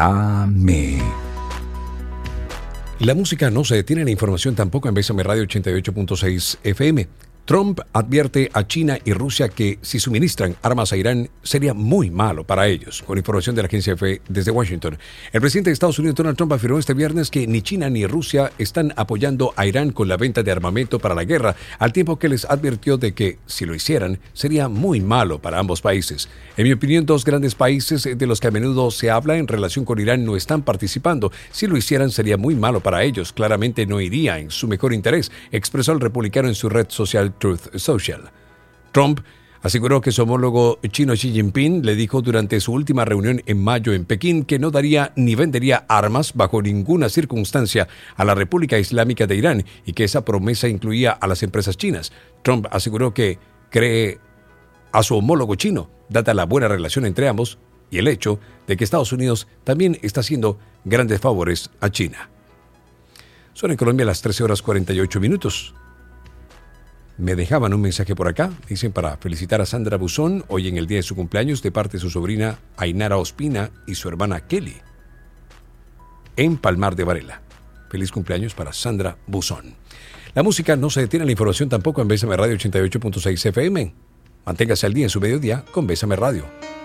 Amén. La música no se detiene, la información tampoco en Bésame Radio 88.6 FM. Trump advierte a China y Rusia que si suministran armas a Irán sería muy malo para ellos. Con información de la agencia EFE desde Washington. El presidente de Estados Unidos, Donald Trump, afirmó este viernes que ni China ni Rusia están apoyando a Irán con la venta de armamento para la guerra, al tiempo que les advirtió de que si lo hicieran sería muy malo para ambos países. En mi opinión, dos grandes países de los que a menudo se habla en relación con Irán no están participando. Si lo hicieran sería muy malo para ellos. Claramente no iría en su mejor interés, expresó el republicano en su red social Truth Social. Trump aseguró que su homólogo chino Xi Jinping le dijo durante su última reunión en mayo en Pekín que no daría ni vendería armas bajo ninguna circunstancia a la República Islámica de Irán y que esa promesa incluía a las empresas chinas. Trump aseguró que cree a su homólogo chino, dada la buena relación entre ambos y el hecho de que Estados Unidos también está haciendo grandes favores a China. Son en Colombia las 13:48. Me dejaban un mensaje por acá, dicen, para felicitar a Sandra Buzón hoy en el día de su cumpleaños de parte de su sobrina Ainara Ospina y su hermana Kelly en Palmar de Varela. Feliz cumpleaños para Sandra Buzón. La música no se detiene, la información tampoco en Bésame Radio 88.6 FM. Manténgase al día en su mediodía con Bésame Radio.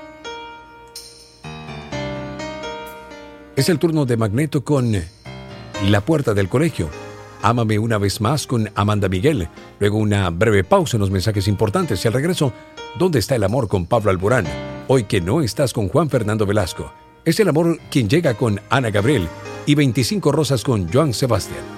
Es el turno de Magneto con La Puerta del Colegio. Ámame una vez más con Amanda Miguel. Luego una breve pausa en los mensajes importantes y al regreso, ¿Dónde está el amor con Pablo Alborán? Hoy que no estás con Juan Fernando Velasco. Es el amor quien llega con Ana Gabriel y 25 rosas con Joan Sebastián.